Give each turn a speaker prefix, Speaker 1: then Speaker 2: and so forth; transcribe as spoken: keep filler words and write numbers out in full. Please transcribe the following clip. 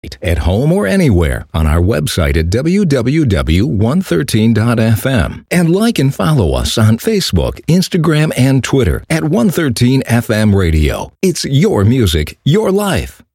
Speaker 1: At home or anywhere on our website at w w w dot one thirteen dot f m. And like and follow us on Facebook, Instagram, and Twitter at one thirteen F M Radio. It's your music, your life.